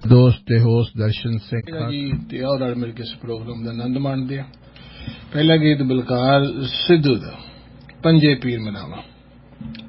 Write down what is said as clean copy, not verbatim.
ਦੋਸਤ ਤੇ ਹੋਸਟ ਦਰਸ਼ਨ ਸਿੰਘ ਜੀ ਤੇ ਆਓ ਰਲ ਮਿਲ ਕੇ ਇਸ ਪ੍ਰੋਗਰਾਮ ਦਾ ਆਨੰਦ ਮਾਣਦੇ ਆ। ਪਹਿਲਾ ਗੀਤ ਬਲਕਾਰ ਸਿੱਧੂ ਦਾ ਪੰਜੇ ਪੀਰ ਮਨਾਵਾ।